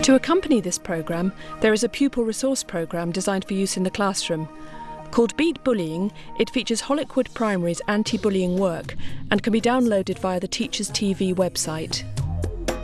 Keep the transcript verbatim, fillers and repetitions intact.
To accompany this programme, there is a pupil resource programme designed for use in the classroom. Called Beat Bullying, it features Holwickwood Primary's anti-bullying work and can be downloaded via the Teachers T V website.